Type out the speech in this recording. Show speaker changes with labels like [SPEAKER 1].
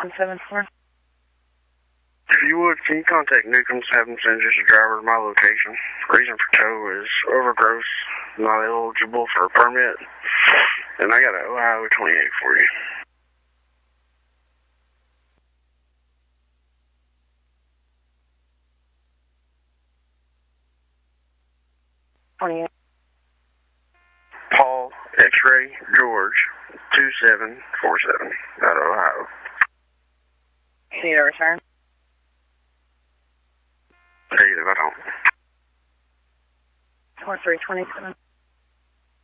[SPEAKER 1] 174.
[SPEAKER 2] If you would, can you contact Newcombs, have them send just a driver to my location? Reason for tow is overgrowth, not eligible for a permit, and I got an Ohio 28 for you. Paul X-Ray George 2747 out of Ohio.
[SPEAKER 1] Need a return?
[SPEAKER 2] Negative, I don't.
[SPEAKER 1] 4327.